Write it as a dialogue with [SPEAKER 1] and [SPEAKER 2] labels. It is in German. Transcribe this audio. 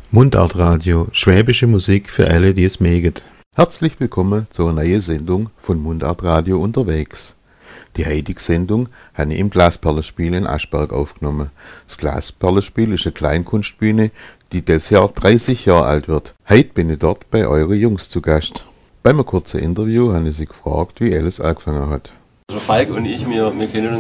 [SPEAKER 1] Mundartradio, schwäbische Musik für alle, die es mögen. Herzlich willkommen zur neuen Sendung von Mundartradio unterwegs. Die heutige Sendung habe ich im Glasperlenspiel in Aschberg aufgenommen. Das Glasperlenspiel ist eine Kleinkunstbühne, die dieses Jahr 30 Jahre alt wird. Heute bin ich dort bei euren Jungs zu Gast. Beim kurzen Interview habe ich sie gefragt, wie alles angefangen hat.
[SPEAKER 2] Also Falk und ich, wir kennen uns